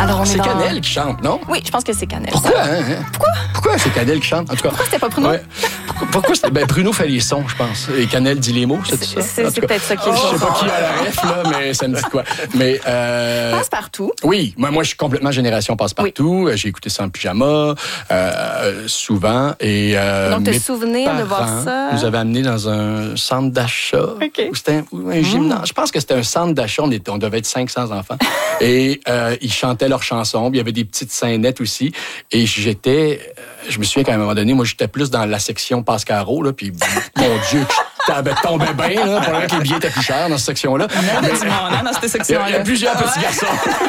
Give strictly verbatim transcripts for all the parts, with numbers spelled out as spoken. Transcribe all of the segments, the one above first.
Alors, on c'est est dans... Canel qui chante, non? Oui, je pense que c'est Canel. Pourquoi? Ça. Hein? Pourquoi? Pourquoi c'est Canel qui chante? En tout cas, pourquoi c'était pas Bruno? Ouais. Pourquoi, pourquoi c'était... Ben, Bruno fait les sons, je pense. Et Canel dit les mots, c'est, c'est ça? C'est, c'est peut-être ça qui est. Je sais pas qui a la ref, là, mais ça me dit quoi. Mais, euh... Passe-partout. Oui, moi, moi, je suis complètement génération Passe-partout. Oui. J'ai écouté ça en pyjama, euh, souvent. Et, euh, Donc, te souvenir de voir ça? Nous avaient amenés dans un centre d'achat. Okay. Ou c'était un, ou un gymnase. Mmh. Je pense que c'était un centre d'achat. On, était, on devait être cinq cents enfants. Et euh, ils chantaient leurs chansons. Il y avait des petites scénettes aussi. Et j'étais... Je me souviens qu'à un moment donné, moi, j'étais plus dans la section Pascaro, là, puis mon Dieu, je tombais bien, là, pour que les billets étaient plus chers dans cette section-là. Il y a du monde, hein, dans cette section-là. Il y a plusieurs petits garçons.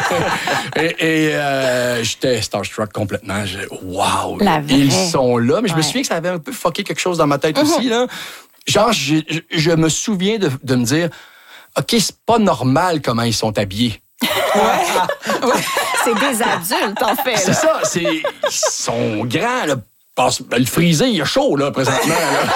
et et euh, j'étais starstruck complètement. J'ai, wow, ils sont là. Mais je ouais. me souviens que ça avait un peu fucké quelque chose dans ma tête mm-hmm. aussi, là. Genre, je, je, je me souviens de, de me dire, OK, c'est pas normal comment ils sont habillés. Ouais. ouais. C'est des adultes, en fait. C'est ça. C'est, ils sont grands, là. Le frisé, il y a chaud, là, présentement.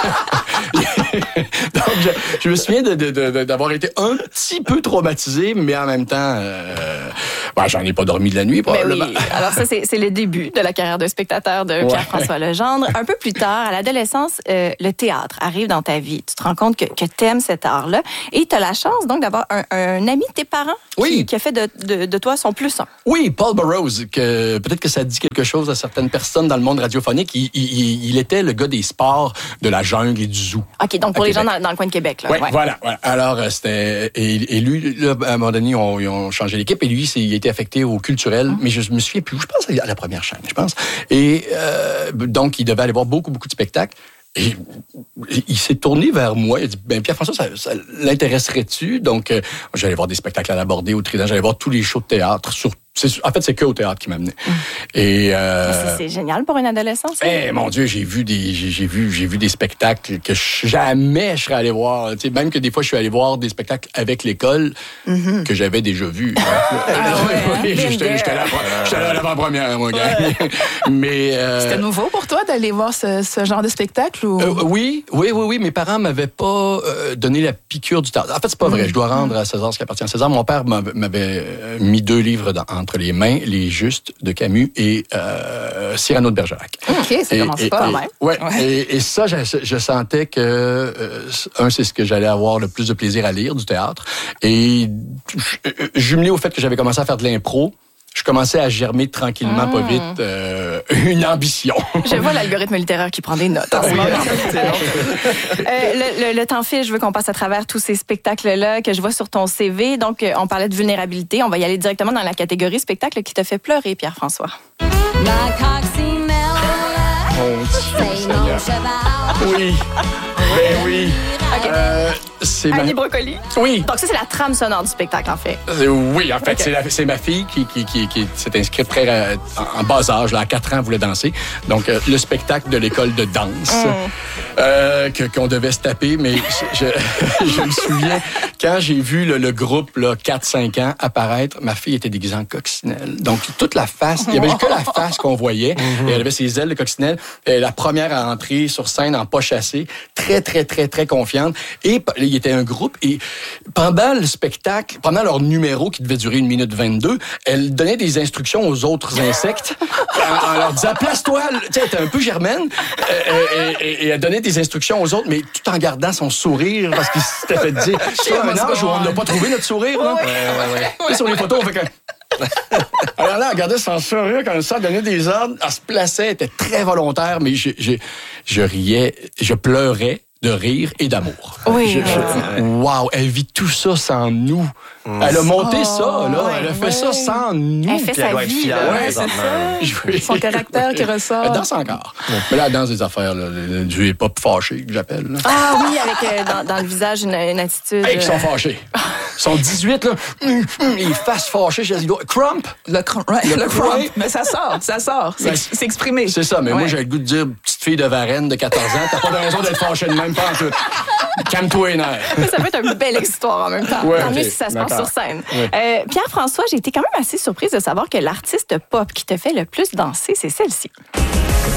Là. Donc, je, je me souviens de, de, de, d'avoir été un petit peu traumatisé, mais en même temps, euh, ben, j'en ai pas dormi de la nuit, probablement. Oui. Alors ça, c'est, c'est le début de la carrière de spectateur de Pierre-François ouais. Legendre. Un peu plus tard, à l'adolescence, euh, le théâtre arrive dans ta vie. Tu te rends compte que, que tu aimes cet art-là. Et tu as la chance, donc, d'avoir un, un ami de tes parents oui. qui, qui a fait de, de, de toi son plus un. Oui, Paul Burroughs, que peut-être que ça dit quelque chose à certaines personnes dans le monde radiophonique. Il, Il, il était le gars des sports, de la jungle et du zoo. OK, donc pour les Québec. gens dans, dans le coin de Québec. Là. Ouais, ouais, voilà. voilà. Alors, c'était... Et, et lui, là, à un moment donné, on, ils ont changé l'équipe et lui, c'est, il a été affecté au culturel, mm. mais je me souviens plus, je pense à la première chaîne, je pense. Et euh, donc, il devait aller voir beaucoup, beaucoup de spectacles. Et il s'est tourné vers moi. Il a dit, ben Pierre-François, ça, ça l'intéresserait-tu? Donc, euh, j'allais voir des spectacles à l'Abordé, au Trident, j'allais voir tous les shows de théâtre. Sur, c'est, en fait, c'est que au théâtre qui m'amenait. Mmh. Et euh, c'est, c'est génial pour une adolescence. Eh, mon Dieu, j'ai vu des, j'ai, j'ai vu, j'ai vu des spectacles que jamais je serais allé voir. Tu sais, même que des fois, je suis allé voir des spectacles avec l'école mmh. que j'avais déjà vus. Ah ouais, j'étais, j'étais, j'étais là, j'étais là à l'avant-première, mon gars. Ouais. Mais euh, c'était nouveau pour toi d'aller voir ce, ce genre de spectacle ou... euh, oui, oui, oui, oui. Mes parents m'avaient pas euh, donné la piqûre du théâtre. En fait, c'est pas vrai. Mmh. Je dois rendre à César ce qui appartient à César. Mon père m'avait mis deux livres dans, entre les mains, Les Justes de Camus et euh, Cyrano de Bergerac. OK, ça et, commence et, pas quand même. Ouais, ouais. Et, et ça, je, je sentais que, euh, un, c'est ce que j'allais avoir le plus de plaisir à lire, du théâtre. Et jumelé au fait que j'avais commencé à faire de l'impro, je commençais à germer tranquillement, mmh. pas vite, euh, une ambition. Je vois l'algorithme littéraire qui prend des notes en ce moment. euh, le, le, le temps file, je veux qu'on passe à travers tous ces spectacles-là que je vois sur ton C V. Donc, euh, on parlait de vulnérabilité. On va y aller directement dans la catégorie spectacle qui te fait pleurer, Pierre-François. La coccinelle, oh, oui, ben oui. Okay. Euh, c'est Annie ma... Brocoli. Oui. Donc ça, c'est la trame sonore du spectacle, en fait. Euh, oui, en fait, okay. c'est, la, c'est ma fille qui, qui, qui, qui s'est inscrite très, euh, en, en bas âge, là, à quatre ans, elle voulait danser. Donc, euh, le spectacle de l'école de danse mm. euh, que, qu'on devait se taper. Mais je, je, je me souviens, quand j'ai vu le, le groupe là, quatre cinq ans apparaître, ma fille était déguisée en coccinelle. Donc, toute la face, il y avait que la face qu'on voyait. Mm-hmm. Et elle avait ses ailes de coccinelle. Et la première à entrer sur scène en pas chassé, très, très, très, très confiante. Et il y était un groupe. Et pendant le spectacle, pendant leur numéro qui devait durer une minute vingt-deux, elle donnait des instructions aux autres insectes en, en leur disant « Place-toi! » Tu sais, elle était un peu germaine. Euh, et, et, et elle donnait des instructions aux autres, mais tout en gardant son sourire parce qu'il s'était fait dire « C'est un âge où on n'a pas trouvé notre sourire. » non? Ouais, ouais, ouais. ouais. Sur les photos, on fait que... Alors là, elle regardait son sourire comme ça, elle donnait des ordres, elle se plaçait, elle était très volontaire, mais je, je, je riais, je pleurais de rire et d'amour. Oui. Je, je, wow, elle vit tout ça sans nous. Mmh. Elle a monté oh, ça, là. Ouais, elle a fait ouais. ça sans nous. Elle fait Puis sa elle doit être vie. fière, Ouais, c'est ça. Son caractère qui ressort. Elle danse encore. Ouais. Mais là, elle danse des affaires, là, du hip-hop fâché, que j'appelle. Là. Ah oui, avec euh, dans, dans le visage une, une attitude... Hey, qui sont fâchés. Ils sont dix-huit, là. Les faces fâchées. Je dis, crump. Le, cr- ouais, le, le crump. crump. Mais ça sort, ça sort. C'est, c'est exprimé. C'est ça, mais ouais. moi, j'ai le goût de dire, petite fille de Varennes de quatorze ans, t'as pas de raison d'être fâchée de même, pas en tout. Calme-toi les nerfs. Ça peut être une belle histoire en même temps. Ouais, Tant okay. mieux si ça se D'accord. passe sur scène. Ouais. Euh, Pierre-François, j'ai été quand même assez surprise de savoir que l'artiste pop qui te fait le plus danser, c'est celle-ci.